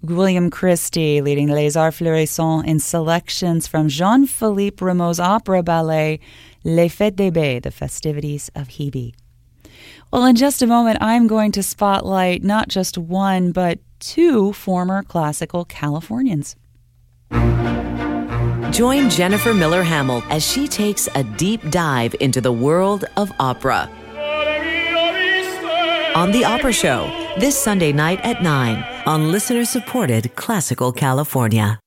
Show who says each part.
Speaker 1: William Christie leading Les Arts Florissants in selections from Jean-Philippe Rameau's opera ballet Les Fêtes des Baies, the festivities of Hebe. Well, in just a moment, I'm going to spotlight not just one, but two former classical Californians.
Speaker 2: Join Jennifer Miller Hamill as she takes a deep dive into the world of opera. On The Opera Show, this Sunday night at 9 on listener-supported Classical California.